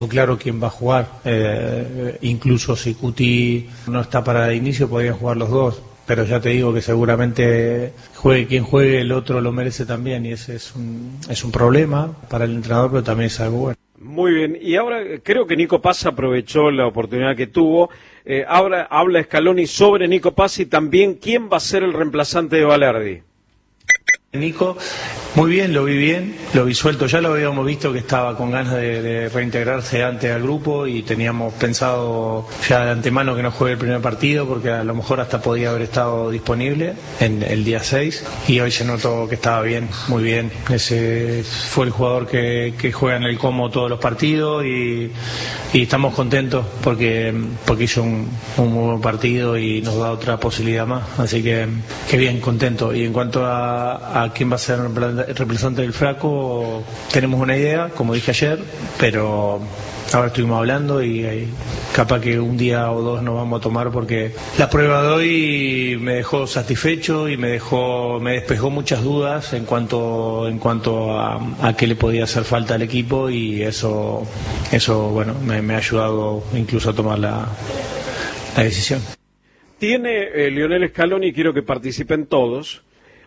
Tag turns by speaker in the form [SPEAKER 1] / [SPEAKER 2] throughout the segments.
[SPEAKER 1] Claro quién va a jugar, incluso si Cuti no está para el inicio podrían jugar los dos, pero ya te digo que seguramente juegue quien juegue, el otro lo merece también, y ese es un problema para el entrenador, pero también es algo bueno.
[SPEAKER 2] Muy bien, y ahora creo que Nico Paz aprovechó la oportunidad que tuvo. Ahora habla Scaloni sobre Nico Paz y también quién va a ser el reemplazante de Balerdi.
[SPEAKER 1] Nico, muy bien, lo vi suelto, ya lo habíamos visto que estaba con ganas de reintegrarse antes al grupo y teníamos pensado ya de antemano que no juegue el primer partido porque a lo mejor hasta podía haber estado disponible en el día 6 y hoy se notó que estaba bien, muy bien. Ese fue el jugador que juega en el Como todos los partidos y estamos contentos porque hizo un muy buen partido y nos da otra posibilidad más, así que bien, contento. Y en cuanto a quién va a ser el reemplazante del Flaco, tenemos una idea, como dije ayer, pero ahora estuvimos hablando y capaz que un día o dos nos vamos a tomar porque la prueba de hoy me dejó satisfecho y me despejó muchas dudas en cuanto a qué le podía hacer falta al equipo, y eso bueno, me ha ayudado incluso a tomar la decisión.
[SPEAKER 2] Tiene Lionel Scaloni, quiero que participen todos,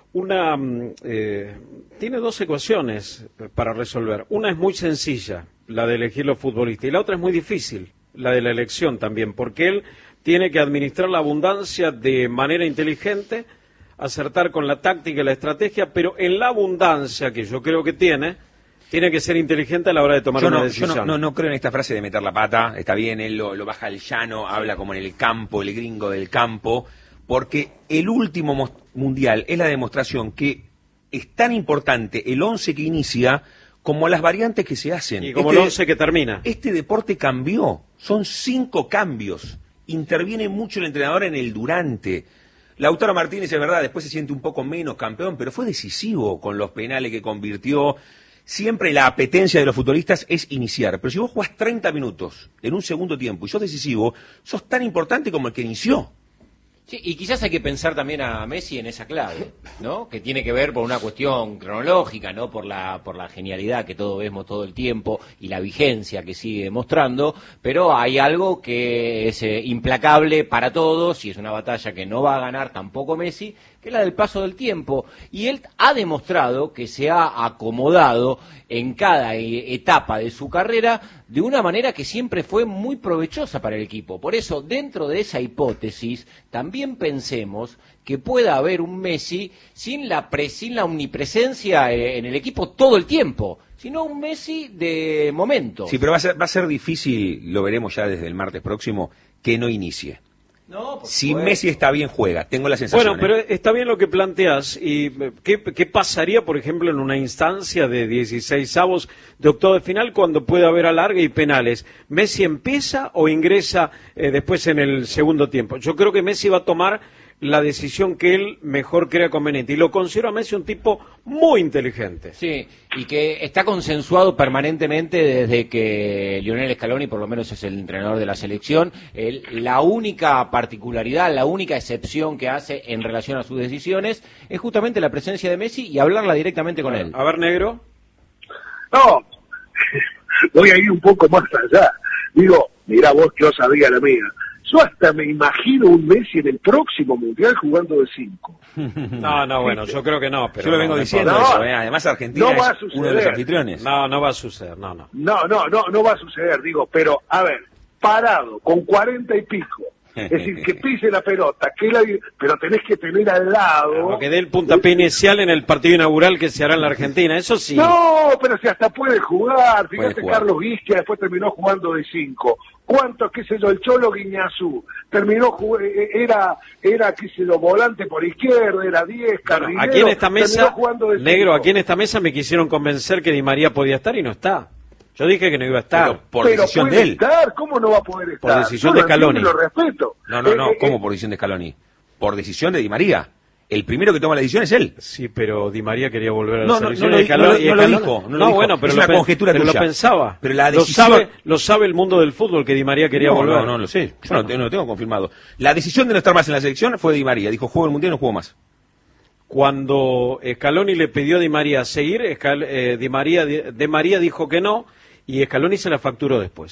[SPEAKER 2] tiene dos ecuaciones para resolver. Una es muy sencilla, la de elegir los futbolistas, y la otra es muy difícil, la de la elección también, porque él tiene que administrar la abundancia de manera inteligente, acertar con la táctica y la estrategia, pero en la abundancia que yo creo que tiene que ser inteligente a la hora de tomar una decisión.
[SPEAKER 3] Yo no creo en esta frase de meter la pata, está bien, él lo baja al llano, habla como en el campo, el gringo del campo, porque el último mundial es la demostración que es tan importante el 11 que inicia como las variantes que se hacen.
[SPEAKER 2] Y como el 11 que termina.
[SPEAKER 3] Este deporte cambió, son 5 cambios, interviene mucho el entrenador en el durante. Lautaro Martínez, es verdad, después se siente un poco menos campeón, pero fue decisivo con los penales que convirtió. Siempre la apetencia de los futbolistas es iniciar, pero si vos jugás 30 minutos en un segundo tiempo y sos decisivo, sos tan importante como el que inició.
[SPEAKER 4] Sí, y quizás hay que pensar también a Messi en esa clave, ¿no? Que tiene que ver por una cuestión cronológica, ¿no? Por la genialidad que todos vemos todo el tiempo y la vigencia que sigue mostrando, pero hay algo que es implacable para todos y es una batalla que no va a ganar tampoco Messi, que es la del paso del tiempo. Y él ha demostrado que se ha acomodado en cada etapa de su carrera de una manera que siempre fue muy provechosa para el equipo. Por eso, dentro de esa hipótesis, también pensemos que pueda haber un Messi sin la omnipresencia en el equipo todo el tiempo, sino un Messi de momento.
[SPEAKER 3] Sí, pero va a ser difícil, lo veremos ya desde el martes próximo, que no inicie.
[SPEAKER 4] No,
[SPEAKER 3] si Messi está bien, juega, tengo la sensación.
[SPEAKER 2] Bueno, pero está bien lo que planteas. ¿Y qué pasaría, por ejemplo, en una instancia de 16avos de octavo de final cuando puede haber alargue y penales? ¿Messi empieza o ingresa después en el segundo tiempo? Yo creo que Messi va a tomar la decisión que él mejor crea conveniente. Y lo considero a Messi un tipo muy inteligente.
[SPEAKER 4] Sí, y que está consensuado permanentemente desde que Lionel Scaloni, por lo menos es el entrenador de la selección, la única particularidad, la única excepción que hace en relación a sus decisiones es justamente la presencia de Messi y hablarla directamente con él.
[SPEAKER 2] A ver, Negro.
[SPEAKER 5] No, voy a ir un poco más allá. Digo, mirá vos que os sabía la mía. Yo hasta me imagino un Messi en el próximo Mundial jugando de 5.
[SPEAKER 2] No, bueno, yo creo que no. Pero
[SPEAKER 3] yo lo vengo diciendo eso, además Argentina
[SPEAKER 5] no
[SPEAKER 3] es uno de los anfitriones.
[SPEAKER 2] No va a suceder, no.
[SPEAKER 5] No va a suceder, digo, pero, a ver, parado, con 40 y pico, es decir, que pise la pelota, pero tenés que tener al lado...
[SPEAKER 2] Lo que dé el puntapié inicial en el partido inaugural que se hará en la Argentina, eso sí.
[SPEAKER 5] No, pero si hasta puede jugar, fíjate Carlos Guisquia después terminó jugando de 5. ¿Cuántos, qué sé yo, el Cholo Guiñazú terminó, era, qué sé yo, volante por izquierda, era 10, carrilero,
[SPEAKER 2] aquí en esta mesa, Negro,
[SPEAKER 5] 5.
[SPEAKER 2] Aquí en esta mesa me quisieron convencer que Di María podía estar y no está. Yo dije que no iba a estar.
[SPEAKER 3] Pero decisión de él.
[SPEAKER 5] Estar, ¿cómo no va a poder estar?
[SPEAKER 2] Por decisión de Scaloni.
[SPEAKER 5] Lo respeto.
[SPEAKER 3] No, ¿cómo por decisión de Scaloni? Por decisión de Di María. El primero que toma la decisión es él.
[SPEAKER 2] Sí, pero Di María quería volver a la selección.
[SPEAKER 3] No lo dijo.
[SPEAKER 2] Bueno, pero
[SPEAKER 3] es una conjetura
[SPEAKER 2] pero
[SPEAKER 3] tuya.
[SPEAKER 2] lo pensaba.
[SPEAKER 3] Pero la decisión...
[SPEAKER 2] lo sabe el mundo del fútbol que Di María quería volver.
[SPEAKER 3] No lo sé. Yo no lo tengo confirmado. La decisión de no estar más en la selección fue de Di María. Dijo, juego el Mundial y no juego más.
[SPEAKER 2] Cuando Scaloni le pidió a Di María seguir, Di María dijo que no. y Scaloni se la facturó después.